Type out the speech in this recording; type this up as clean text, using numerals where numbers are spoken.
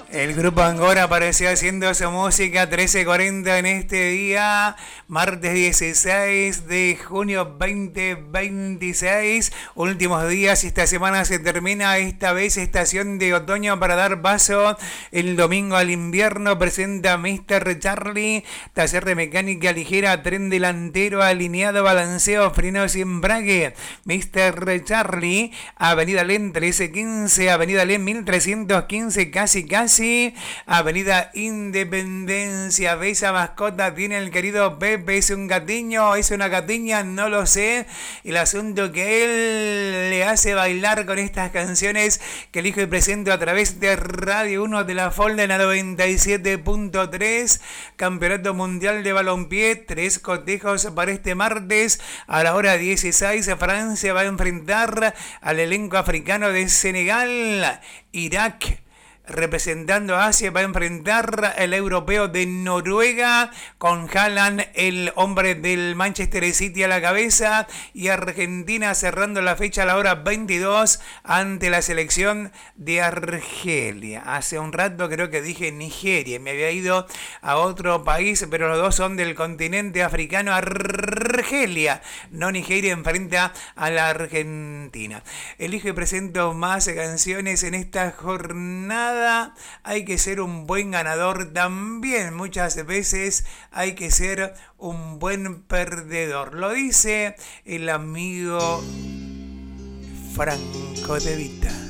El grupo Angora apareció haciendo su música 13:40 en este día, martes 16 de junio 2026. Últimos días, esta semana se termina esta vez estación de otoño para dar paso el domingo al invierno. Presenta Mr. Charlie, taller de mecánica ligera, tren delantero alineado, balanceo, frenos y embrague. Mr. Charlie, Avenida Len 1315, Avenida Len 1315, casi. Avenida Independencia. Bella mascota tiene el querido Pepe. ¿Es un gatiño? ¿Es una gatiña? No lo sé. El asunto que él le hace bailar con estas canciones que elijo y presento a través de Radio 1 de la Folda en la 97.3. Campeonato Mundial de Balompié. 3 cotejos para este martes. A la hora 16, Francia va a enfrentar al elenco africano de Senegal. Irak, representando a Asia, va a enfrentar el europeo de Noruega con Haaland, el hombre del Manchester City, a la cabeza, y Argentina cerrando la fecha a la hora 22 ante la selección de Argelia. Hace un rato creo que dije Nigeria, me había ido a otro país, pero los dos son del continente africano. Argelia, no Nigeria, enfrenta a la Argentina. Elijo y presento más canciones en esta jornada. Hay que ser un buen ganador también. Muchas veces hay que ser un buen perdedor. Lo dice el amigo Franco De Vita.